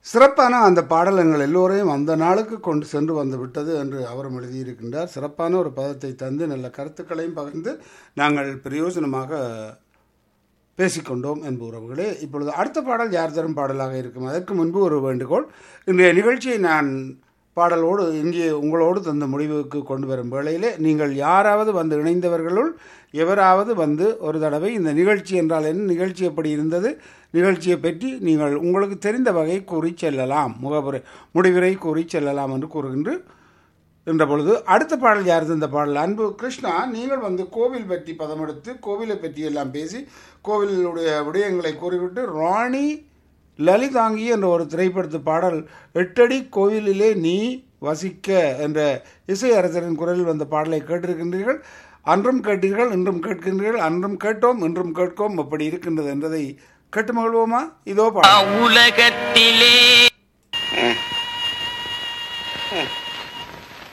சிறப்பான அந்த பாடல் எங்கள் எல்லோரையும் அந்த நாளுக்கு கொண்டு சென்று வந்து விட்டது என்று அவரும் எழுதியிருக்கின்றார். சிறப்பான ஒரு பதத்தை தந்து நல்ல கருத்துக்களையும் பகிர்ந்து நாங்கள் பிரயோஜனமாக பேசிக்கொண்டோம் என்பது உறவுகளே. இப்பொழுது அடுத்த பாடல் யார் தரும் பாடலாக இருக்கும். அதற்கு முன்பு ஒரு வேண்டுகோள். இன்றைய நிகழ்ச்சியை நான் பாடலோடு இங்கே உங்களோடு தந்த முடிவுக்கு கொண்டு வரும் வேளையிலே நீங்கள் யாராவது வந்து இணைந்தவர்களுள் எவராவது வந்து ஒரு தடவை இந்த நிகழ்ச்சி என்றால் என்ன, நிகழ்ச்சி எப்படி இருந்தது, நிகழ்ச்சியை பற்றி நீங்கள் உங்களுக்கு தெரிந்த வகை கூறி செல்லலாம், முடிவுரை கூறி செல்லலாம் என்று கூறுகின்ற என்ற பொழுது அடுத்த பாடல் யார் இந்த பாடல். அன்பு கிருஷ்ணா, நீங்கள் வந்து கோவில் பற்றி பதமெடுத்து கோவிலை பற்றி எல்லாம் பேசி கோவிலுடைய விடயங்களை கூறிவிட்டு ராணி லலிதாங்கி என்ற ஒரு திரைப்படத்து பாடல் 8 அடி கோவிலிலே நீ வசிக்க என்ற இசை அரசரின் குரலில் வந்த பாடலை கேட்டிருக்கின்றீர்கள். அன்றும் கேட்டீர்கள், இன்றும் கேட்கின்றீர்கள், அன்றும் கேட்டோம் இன்றும் கேட்கோம் எப்படி இருக்கின்றது என்பதை கேட்டு மகிழ்வோமா? இதோ பாடல். உலகத்திலே